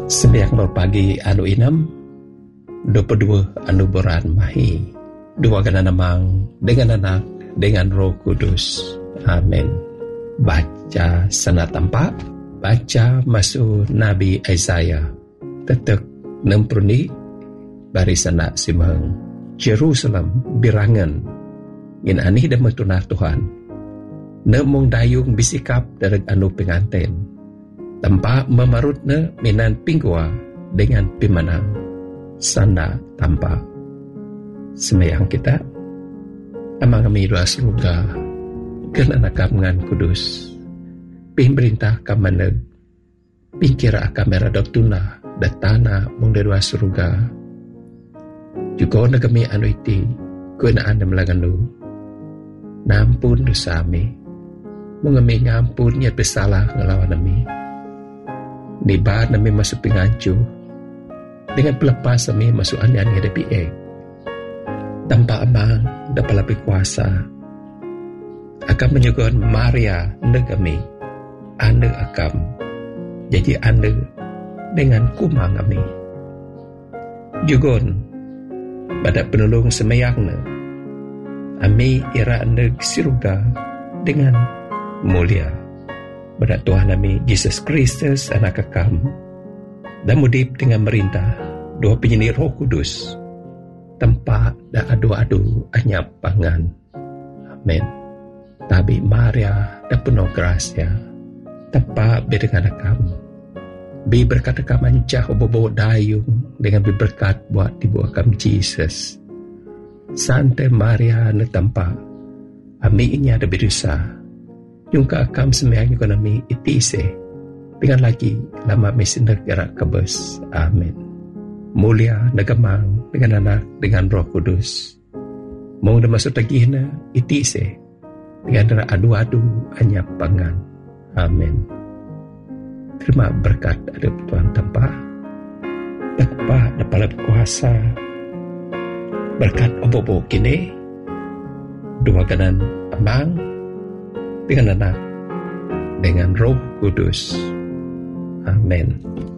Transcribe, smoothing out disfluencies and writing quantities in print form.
Sembiang berpagi anu inam 22 anu boran mahi 2 gana namang dengan anak dengan Roh Kudus. Amin. Baca sana tampak, baca masuk Nabi Isaiah tetek 60 barisana simeng Jerusalem birangan ngin anih dan metunah Tuhan nemong dayung bisikap dari anu pengantin tanpa memarutna minan pinggua dengan pimanang sana tanpa semayang kita amang kami doa surga kena ngan kudus pimperintah kamaneg pikir kamera doktuna datana mung doa surga juga nagami anu iti kena anda melaganu nampun dosami mengami ngampun niat bersalah ngelawan nami nibat nami masuk pingancu dengan pelepas nami masuk ani-ani ada biek tanpa amang dapat lebih kuasa akan menyugun Maria negami anda akan jadi anda dengan kumang kami jugon pada penolong semayangna ami ira anda siruga dengan mulia pada Tuhan kami Yesus Kristus anak kekam dan mudip dengan merintah dua penyanyi Roh Kudus tempat da adu-adu anyap pangan. Amin. Tabi Maria da penuh grasya tempat berdengan akam bi berkat akam ancah obobo dayung dengan berkat buat tibu akam Jesus Santa Maria na tempat ami inya ada berusaha yung kaakam semayang yung kanami itise dengan lagi lama mesin negara kebes. Amin. Mulia nagamang dengan anak dengan Roh Kudus mau na masuk lagi na itise dengan dara adu-adu anyap pangan. Amin. Terima berkat ada Tuhan tanpa dapat kuasa berkat obo-obo kini dua kanan amang dengan anak dengan Roh Kudus. Amin.